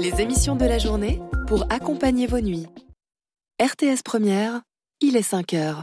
les émissions de la journée pour accompagner vos nuits. RTS Première, il est 5h.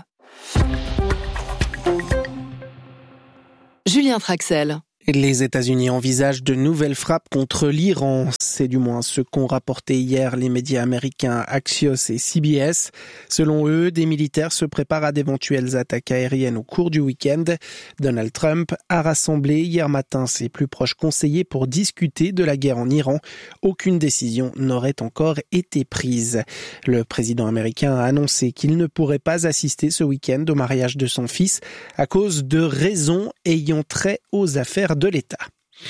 Julien Traxel. Les États-Unis envisagent de nouvelles frappes contre l'Iran. C'est du moins ce qu'ont rapporté hier les médias américains Axios et CBS. Selon eux, des militaires se préparent à d'éventuelles attaques aériennes au cours du week-end. Donald Trump a rassemblé hier matin ses plus proches conseillers pour discuter de la guerre en Iran. Aucune décision n'aurait encore été prise. Le président américain a annoncé qu'il ne pourrait pas assister ce week-end au mariage de son fils à cause de raisons ayant trait aux affaires de l'État.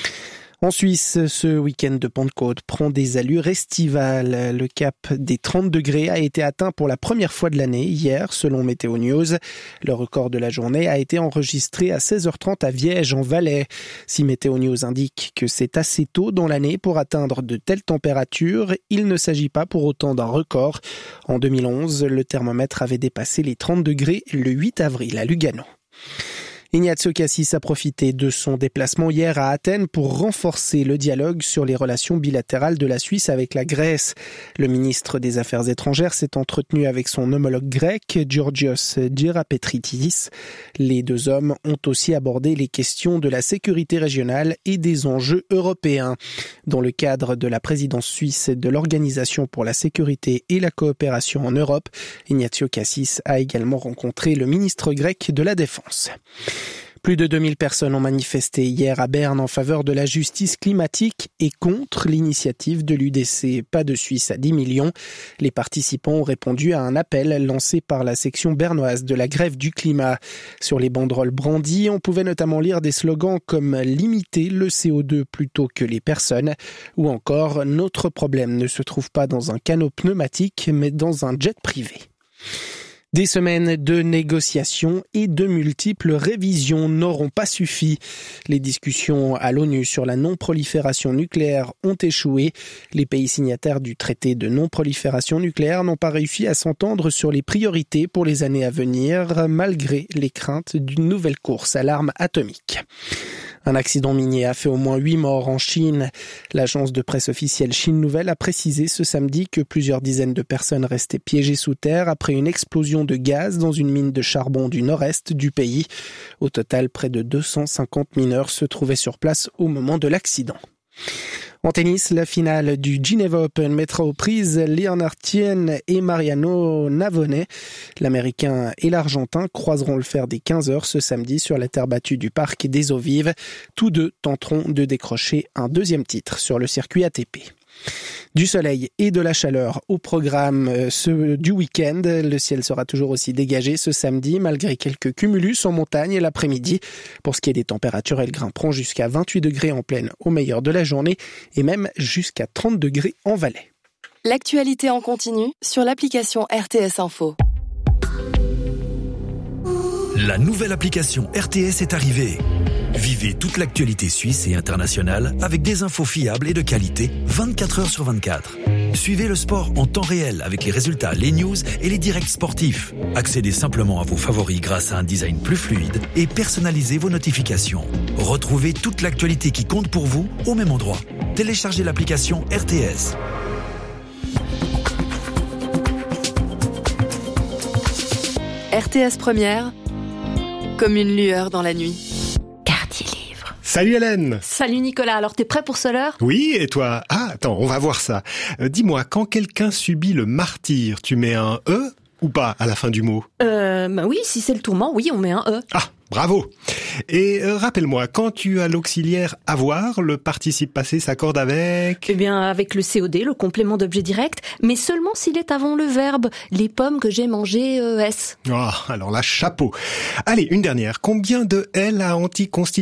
En Suisse, ce week-end de Pentecôte prend des allures estivales. Le cap des 30 degrés a été atteint pour la première fois de l'année hier, selon Météo News. Le record de la journée a été enregistré à 16h30 à Viège, en Valais. Si Météo News indique que c'est assez tôt dans l'année pour atteindre de telles températures, il ne s'agit pas pour autant d'un record. En 2011, le thermomètre avait dépassé les 30 degrés le 8 avril à Lugano. Ignazio Cassis a profité de son déplacement hier à Athènes pour renforcer le dialogue sur les relations bilatérales de la Suisse avec la Grèce. Le ministre des Affaires étrangères s'est entretenu avec son homologue grec, Georgios Gerapetritis. Les deux hommes ont aussi abordé les questions de la sécurité régionale et des enjeux européens. Dans le cadre de la présidence suisse de l'Organisation pour la sécurité et la coopération en Europe, Ignazio Cassis a également rencontré le ministre grec de la Défense. Plus de 2000 personnes ont manifesté hier à Berne en faveur de la justice climatique et contre l'initiative de l'UDC Pas de Suisse à 10 millions. Les participants ont répondu à un appel lancé par la section bernoise de la grève du climat. Sur les banderoles brandies, on pouvait notamment lire des slogans comme « Limiter le CO2 plutôt que les personnes » ou encore « Notre problème ne se trouve pas dans un canot pneumatique mais dans un jet privé ». Des semaines de négociations et de multiples révisions n'auront pas suffi. Les discussions à l'ONU sur la non-prolifération nucléaire ont échoué. Les pays signataires du traité de non-prolifération nucléaire n'ont pas réussi à s'entendre sur les priorités pour les années à venir, malgré les craintes d'une nouvelle course à l'arme atomique. Un accident minier a fait au moins 8 morts en Chine. L'agence de presse officielle Chine Nouvelle a précisé ce samedi que plusieurs dizaines de personnes restaient piégées sous terre après une explosion de gaz dans une mine de charbon du nord-est du pays. Au total, près de 250 mineurs se trouvaient sur place au moment de l'accident. En tennis, la finale du Geneva Open mettra aux prises Leonard Thien et Mariano Navone. L'Américain et l'Argentin croiseront le fer des 15h ce samedi sur la terre battue du Parc des Eaux Vives. Tous deux tenteront de décrocher un deuxième titre sur le circuit ATP. Du soleil et de la chaleur au programme du week-end. Le ciel sera toujours aussi dégagé ce samedi, malgré quelques cumulus en montagne l'après-midi. Pour ce qui est des températures, elles grimperont jusqu'à 28 degrés en plaine au meilleur de la journée et même jusqu'à 30 degrés en Valais. L'actualité en continu sur l'application RTS Info. La nouvelle application RTS est arrivée. Vivez toute l'actualité suisse et internationale avec des infos fiables et de qualité 24 heures sur 24. Suivez le sport en temps réel avec les résultats, les news et les directs sportifs. Accédez simplement à vos favoris grâce à un design plus fluide et personnalisez vos notifications. Retrouvez toute l'actualité qui compte pour vous au même endroit. Téléchargez l'application RTS. RTS Première, comme une lueur dans la nuit. Salut Hélène. Salut Nicolas, alors t'es prêt pour ce leurre ? Oui, et toi ? Ah, attends, on va voir ça. Dis-moi, quand quelqu'un subit le martyre, tu mets un « e » ou pas à la fin du mot ? Oui, si c'est le tourment, oui, on met un « e ». Ah, bravo. Et rappelle-moi, quand tu as l'auxiliaire « avoir », le participe passé s'accorde avec... Eh bien, avec le COD, le complément d'objet direct, mais seulement s'il est avant le verbe. Les pommes que j'ai mangées, S. Ah, alors là, chapeau. Allez, une dernière. Combien de L a anticonstitutionnellement ?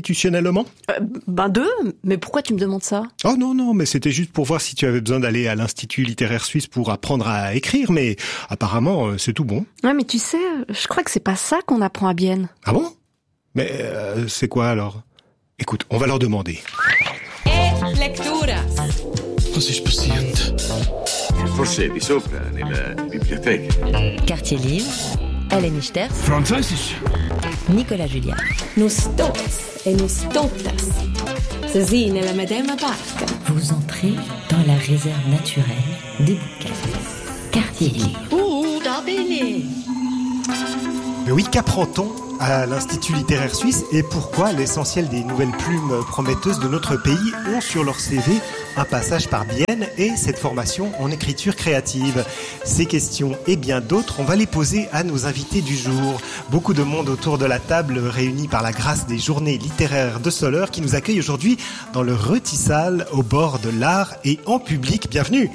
2, mais pourquoi tu me demandes ça ? Oh non, mais c'était juste pour voir si tu avais besoin d'aller à l'Institut littéraire suisse pour apprendre à écrire, mais apparemment, c'est tout bon. Ouais, mais tu sais, je crois que c'est pas ça qu'on apprend à Bienne. Ah bon ? Mais c'est quoi alors ? Écoute, on va leur demander. Lecturas. Cosa è passando? Forse è di sopra, nella biblioteca. Quartier Livre, Hélène Ichter, Französisch, Nicolas Julliard. Nos tots et nos totas. Ceci est la Madame Barca. Vous entrez dans la réserve naturelle des bouquets. Quartier libre. Mais oui, qu'apprend-on à l'Institut littéraire suisse et pourquoi l'essentiel des nouvelles plumes prometteuses de notre pays ont sur leur CV un passage par Bienne et cette formation en écriture créative? Ces questions et bien d'autres, on va les poser à nos invités du jour. Beaucoup de monde autour de la table réunis par la grâce des journées littéraires de Soleure qui nous accueillent aujourd'hui dans le Retissal au bord de l'art et en public. Bienvenue!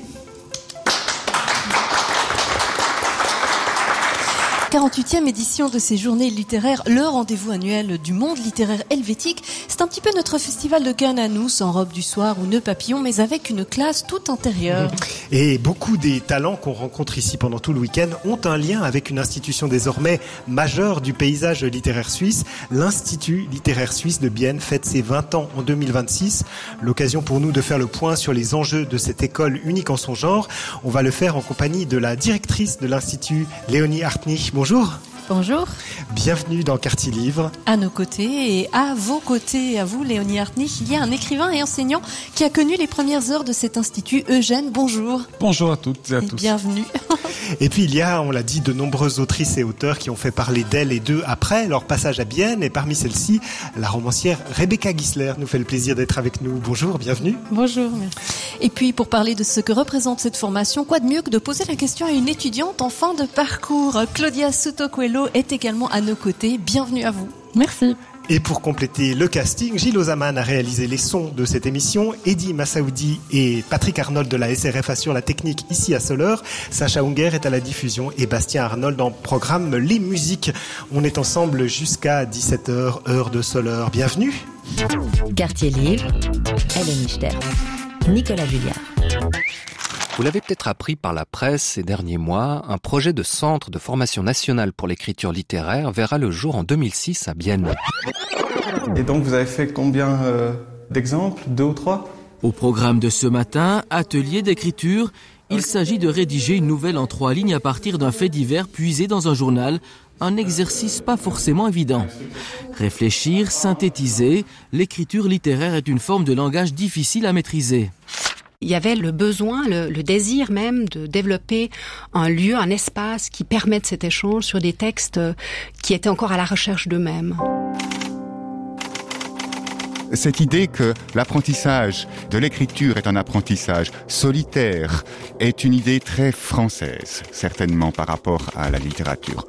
48e édition de ces journées littéraires, le rendez-vous annuel du monde littéraire helvétique. C'est un petit peu notre festival de Cannes à nous, sans robe du soir ou nœud papillon, mais avec une classe toute intérieure. Et beaucoup des talents qu'on rencontre ici pendant tout le week-end ont un lien avec une institution désormais majeure du paysage littéraire suisse. L'Institut littéraire suisse de Bienne fête ses 20 ans en 2026. L'occasion pour nous de faire le point sur les enjeux de cette école unique en son genre. On va le faire en compagnie de la directrice de l'Institut, Léonie Hartnich. Bonjour. Bonjour. Bienvenue dans Quartier Livre. À nos côtés et à vos côtés, à vous Léonie Hartnich, il y a un écrivain et enseignant qui a connu les premières heures de cet institut. Eugène, bonjour. Bonjour à toutes et à tous. Bienvenue. Et puis il y a, on l'a dit, de nombreuses autrices et auteurs qui ont fait parler d'elles et d'eux après leur passage à Bienne. Et parmi celles-ci, la romancière Rebecca Gisler nous fait le plaisir d'être avec nous. Bonjour, bienvenue. Bonjour, merci. Et puis pour parler de ce que représente cette formation, quoi de mieux que de poser la question à une étudiante en fin de parcours. Claudia Souto-Coelho est également à nos côtés. Bienvenue à vous. Merci. Et pour compléter le casting, Gilles Ozaman a réalisé les sons de cette émission, Eddy Massaoudi et Patrick Arnold de la SRF assurent la technique ici à Soleure, Sacha Unger est à la diffusion et Bastien Arnold en programme les musiques. On est ensemble jusqu'à 17h, heure de Soleure. Bienvenue. Quartier libre, Hélène Ichter, Nicolas Julliard. Vous l'avez peut-être appris par la presse ces derniers mois, un projet de centre de formation nationale pour l'écriture littéraire verra le jour en 2006 à Bienne. Et donc vous avez fait combien d'exemples? 2 ou 3? Au programme de ce matin, atelier d'écriture, il s'agit de rédiger une nouvelle en 3 lignes à partir d'un fait divers puisé dans un journal, un exercice pas forcément évident. Réfléchir, synthétiser, l'écriture littéraire est une forme de langage difficile à maîtriser. Il y avait le besoin, le désir même de développer un lieu, un espace qui permette cet échange sur des textes qui étaient encore à la recherche d'eux-mêmes. Cette idée que l'apprentissage de l'écriture est un apprentissage solitaire est une idée très française, certainement par rapport à la littérature.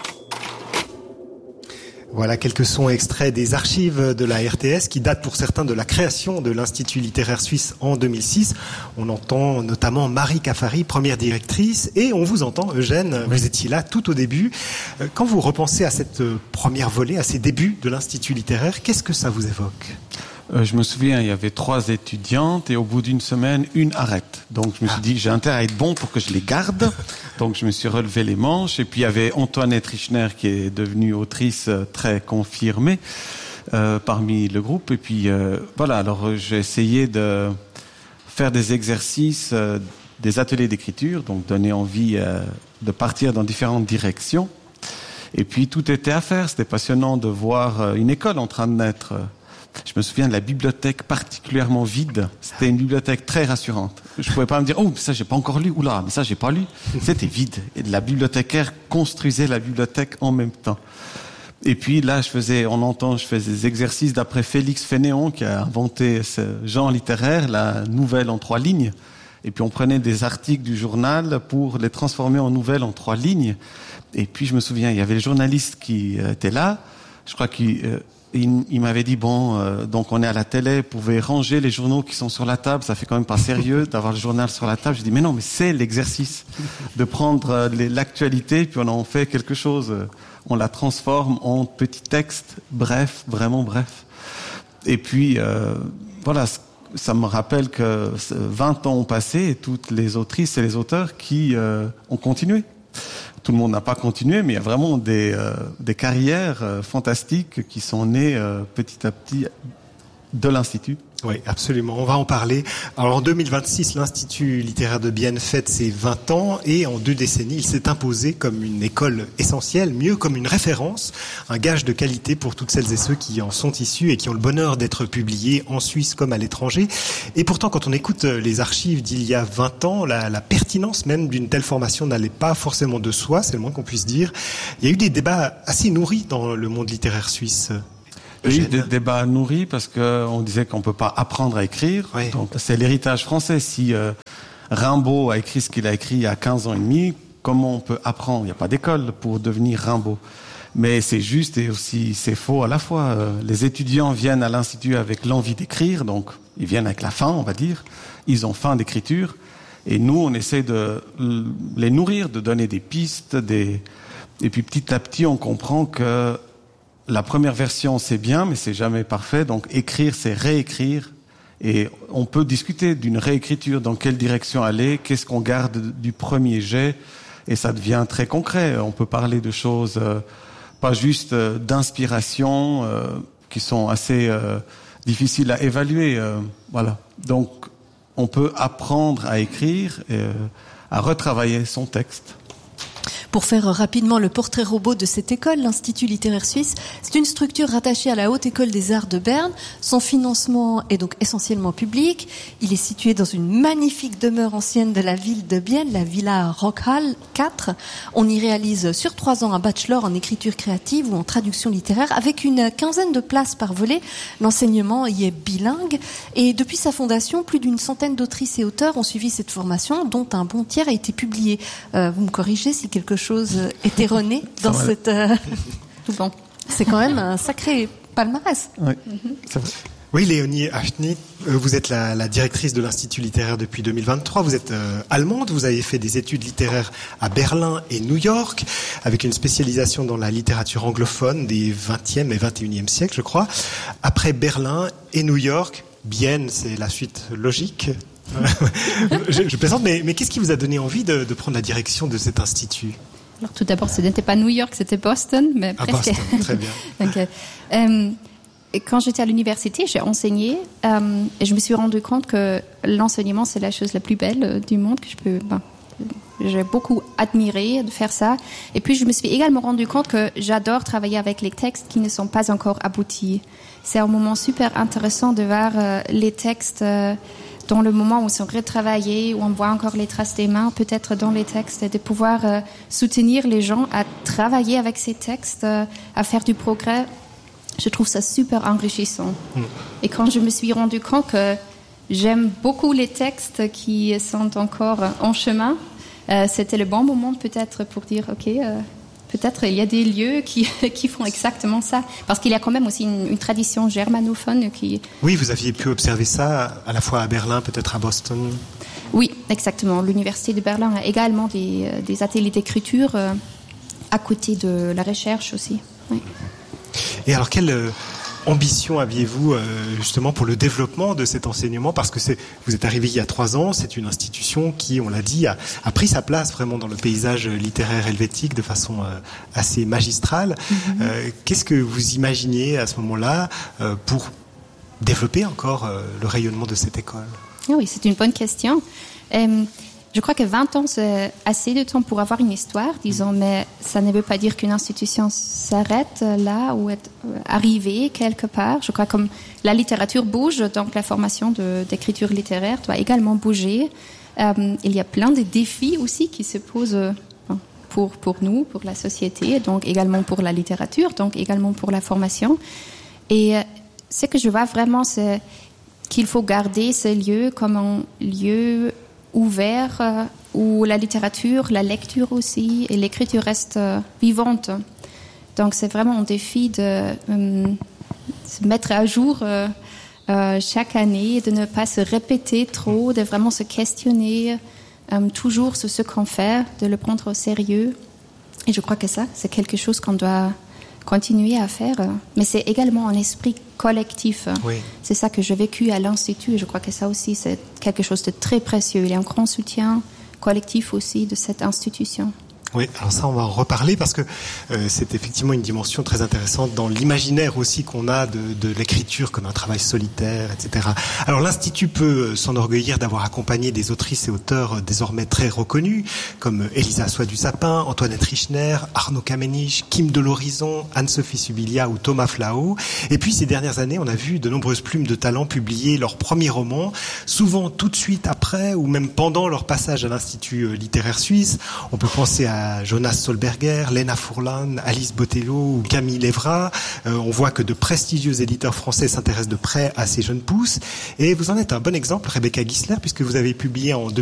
Voilà quelques sons extraits des archives de la RTS qui datent pour certains de la création de l'Institut littéraire suisse en 2006. On entend notamment Marie Cafari, première directrice, et on vous entend, Eugène, vous étiez là tout au début. Quand vous repensez à cette première volée, à ces débuts de l'Institut littéraire, qu'est-ce que ça vous évoque ? Je me souviens, il y avait 3 étudiantes et au bout d'une semaine, une arrête. Donc je me suis dit, j'ai intérêt à être bon pour que je les garde. Donc je me suis relevé les manches. Et puis il y avait Antoinette Richner qui est devenue autrice très confirmée parmi le groupe. Et puis voilà, alors j'ai essayé de faire des exercices, des ateliers d'écriture, donc donner envie de partir dans différentes directions. Et puis tout était à faire. C'était passionnant de voir une école en train de naître. Je me souviens de la bibliothèque particulièrement vide. C'était une bibliothèque très rassurante. Je pouvais pas me dire, oh, ça j'ai pas encore lu, oula, mais ça j'ai pas lu. C'était vide. Et la bibliothécaire construisait la bibliothèque en même temps. Et puis là, je faisais des exercices d'après Félix Fénéon, qui a inventé ce genre littéraire, la nouvelle en 3 lignes. Et puis on prenait des articles du journal pour les transformer en nouvelles en 3 lignes. Et puis je me souviens, il y avait le journaliste qui était là. Je crois il m'avait dit, donc on est à la télé, vous pouvez ranger les journaux qui sont sur la table, ça fait quand même pas sérieux d'avoir le journal sur la table. Je dis, mais non, mais c'est l'exercice de prendre l'actualité, puis on en fait quelque chose. On la transforme en petits textes, bref, vraiment bref. Et puis, voilà, ça me rappelle que 20 ans ont passé et toutes les autrices et les auteurs qui ont continué. Tout le monde n'a pas continué, mais il y a vraiment des carrières fantastiques qui sont nées petit à petit de l'Institut. Oui, absolument. On va en parler. Alors, en 2026, l'Institut littéraire de Bienne fête ses 20 ans et en 2 décennies, il s'est imposé comme une école essentielle, mieux comme une référence, un gage de qualité pour toutes celles et ceux qui en sont issus et qui ont le bonheur d'être publiés en Suisse comme à l'étranger. Et pourtant, quand on écoute les archives d'il y a 20 ans, la pertinence même d'une telle formation n'allait pas forcément de soi, c'est le moins qu'on puisse dire. Il y a eu des débats assez nourris dans le monde littéraire suisse. Oui, des débats nourris parce que on disait qu'on peut pas apprendre à écrire. Oui. Donc c'est l'héritage français. Si Rimbaud a écrit ce qu'il a écrit il y a 15 ans et demi, comment on peut apprendre? Il n'y a pas d'école pour devenir Rimbaud. Mais c'est juste et aussi c'est faux à la fois. Les étudiants viennent à l'Institut avec l'envie d'écrire, donc ils viennent avec la faim, on va dire. Ils ont faim d'écriture. Et nous, on essaie de les nourrir, de donner des pistes, et puis petit à petit, on comprend que la première version, c'est bien, mais c'est jamais parfait. Donc, écrire, c'est réécrire. Et on peut discuter d'une réécriture, dans quelle direction aller, qu'est-ce qu'on garde du premier jet. Et ça devient très concret. On peut parler de choses, pas juste d'inspiration, qui sont assez difficiles à évaluer. Voilà. Donc, on peut apprendre à écrire, à retravailler son texte. Pour faire rapidement le portrait robot de cette école, l'Institut littéraire suisse, c'est une structure rattachée à la Haute École des Arts de Berne. Son financement est donc essentiellement public. Il est situé dans une magnifique demeure ancienne de la ville de Bienne, la Villa Rockhall 4. On y réalise sur 3 ans un bachelor en écriture créative ou en traduction littéraire avec une 15aine de places par volet. L'enseignement y est bilingue et depuis sa fondation, plus d'une centaine d'autrices et auteurs ont suivi cette formation, dont un bon tiers a été publié. Vous me corrigez si quelque chose est erroné dans cette... Tout bon. C'est quand même un sacré palmarès. Oui, c'est vrai. Oui, Léonie Achny, vous êtes la directrice de l'Institut littéraire depuis 2023. Vous êtes allemande, vous avez fait des études littéraires à Berlin et New York, avec une spécialisation dans la littérature anglophone des 20e et 21e siècles, je crois. Après Berlin et New York, Bienne, c'est la suite logique. je plaisante, mais qu'est-ce qui vous a donné envie de prendre la direction de cet institut? Alors tout d'abord, ce n'était pas New York, c'était Boston, mais presque. Boston, très bien. Okay. Et quand j'étais à l'université, j'ai enseigné et je me suis rendu compte que l'enseignement, c'est la chose la plus belle du monde que j'ai beaucoup admiré de faire ça. Et puis, je me suis également rendu compte que j'adore travailler avec les textes qui ne sont pas encore aboutis. C'est un moment super intéressant de voir les textes dans le moment où ils sont retravaillés, où on voit encore les traces des mains, peut-être dans les textes, et de pouvoir soutenir les gens à travailler avec ces textes, à faire du progrès. Je trouve ça super enrichissant. Et quand je me suis rendu compte que j'aime beaucoup les textes qui sont encore en chemin, c'était le bon moment peut-être pour dire, OK, peut-être il y a des lieux qui font exactement ça. Parce qu'il y a quand même aussi une tradition germanophone qui... Oui, vous aviez pu observer ça à la fois à Berlin, peut-être à Boston. Oui, exactement. L'Université de Berlin a également des ateliers d'écriture à côté de la recherche aussi. Oui. Et alors, quelle ambition aviez-vous justement pour le développement de cet enseignement? Parce que vous êtes arrivé il y a 3 ans, c'est une institution qui, on l'a dit, a pris sa place vraiment dans le paysage littéraire helvétique de façon assez magistrale. Qu'est-ce que vous imaginiez à ce moment-là pour développer encore le rayonnement de cette école? Oui, c'est une bonne question. Je crois que 20 ans, c'est assez de temps pour avoir une histoire, disons, mais ça ne veut pas dire qu'une institution s'arrête là ou est arrivée quelque part. Je crois que comme la littérature bouge, donc la formation d'écriture littéraire doit également bouger. Il y a plein de défis aussi qui se posent pour nous, pour la société, donc également pour la littérature, donc également pour la formation. Et ce que je vois vraiment, c'est qu'il faut garder ces lieux comme un lieu ouvert, où la littérature, la lecture aussi, et l'écriture restent vivantes. Donc c'est vraiment un défi de se mettre à jour chaque année, de ne pas se répéter trop, de vraiment se questionner toujours sur ce qu'on fait, de le prendre au sérieux. Et je crois que ça, c'est quelque chose qu'on doit continuer à faire. Mais c'est également un esprit collectif. Oui. C'est ça que j'ai vécu à l'Institut et je crois que ça aussi, c'est quelque chose de très précieux. Il y a un grand soutien collectif aussi de cette institution. Oui, alors ça, on va en reparler parce que c'est effectivement une dimension très intéressante dans l'imaginaire aussi qu'on a de l'écriture comme un travail solitaire, etc. Alors l'Institut peut s'enorgueillir d'avoir accompagné des autrices et auteurs désormais très reconnus comme Elisa Soie du Sapin, Antoinette Richner, Arnaud Kamenisch, Kim de l'Horizon, Anne-Sophie Subilia ou Thomas Flao. Et puis ces dernières années, on a vu de nombreuses plumes de talent publier leurs premiers romans, souvent tout de suite après ou même pendant leur passage à l'Institut littéraire suisse. On peut penser à Jonas Solberger, Lena Furlan, Alice Botelho ou Camille Lévra. On voit que de prestigieux éditeurs français s'intéressent de près à ces jeunes pousses. Et vous en êtes un bon exemple, Rebecca Gisler, puisque vous avez publié en